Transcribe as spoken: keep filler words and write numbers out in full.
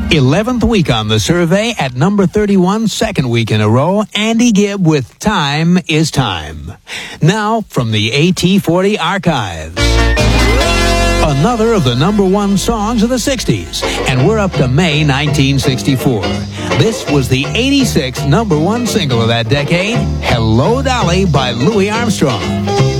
eleventh week on the survey at number thirty-one, second week in a row, Andy Gibb with Time is Time. Now, from the A T forty archives. Another of the number one songs of the sixties, and we're up to May nineteen sixty-four. This was the eighty-sixth number one single of that decade, Hello Dolly by Louis Armstrong.